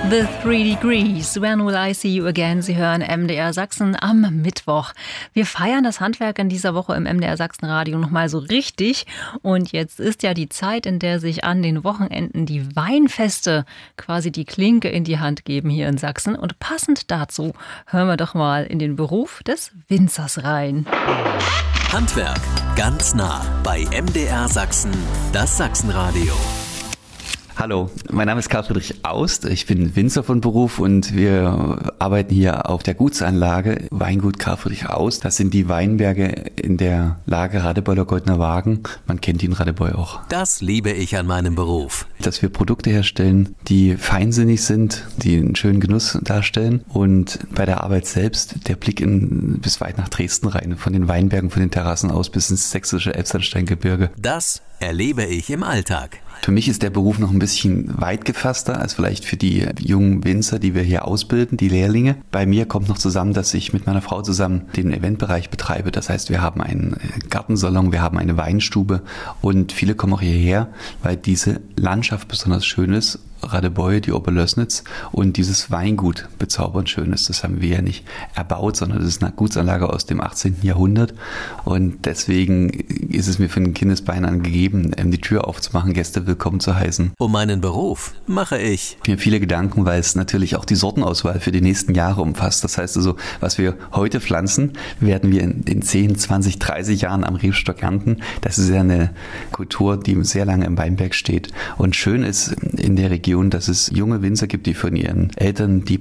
The 3 Degrees, When Will I See You Again? Sie hören MDR Sachsen am Mittwoch. Wir feiern das Handwerk in dieser Woche im MDR Sachsen Radio nochmal so richtig. Und jetzt ist ja die Zeit, in der sich an den Wochenenden die Weinfeste quasi die Klinke in die Hand geben hier in Sachsen. Und passend dazu hören wir doch mal in den Beruf des Winzers rein. Handwerk ganz nah bei MDR Sachsen, das Sachsenradio. Hallo, mein Name ist Karl Friedrich Aust, ich bin Winzer von Beruf und wir arbeiten hier auf der Gutsanlage Weingut Karl Friedrich Aust. Das sind die Weinberge in der Lage Radebeuler Goldener Wagen, man kennt ihn Radebeu auch. Das liebe ich an meinem Beruf. Dass wir Produkte herstellen, die feinsinnig sind, die einen schönen Genuss darstellen und bei der Arbeit selbst der Blick bis weit nach Dresden rein, von den Weinbergen, von den Terrassen aus bis ins sächsische Elbsandsteingebirge. Das erlebe ich im Alltag. Für mich ist der Beruf noch ein bisschen weit gefasster als vielleicht für die jungen Winzer, die wir hier ausbilden, die Lehrlinge. Bei mir kommt noch zusammen, dass ich mit meiner Frau zusammen den Eventbereich betreibe. Das heißt, wir haben einen Gartensalon, wir haben eine Weinstube und viele kommen auch hierher, weil diese Landschaft besonders schön ist. Radebeu, die Oberlößnitz und dieses Weingut bezaubernd schön ist. Das haben wir ja nicht erbaut, sondern das ist eine Gutsanlage aus dem 18. Jahrhundert und deswegen ist es mir von Kindesbeinen an gegeben, die Tür aufzumachen, Gäste willkommen zu heißen. Um meinen Beruf mache ich mir viele Gedanken, weil es natürlich auch die Sortenauswahl für die nächsten Jahre umfasst. Das heißt also, was wir heute pflanzen, werden wir in 10, 20, 30 Jahren am Rebstock ernten. Das ist ja eine Kultur, die sehr lange im Weinberg steht und schön ist in der Region, dass es junge Winzer gibt, die von ihren Eltern die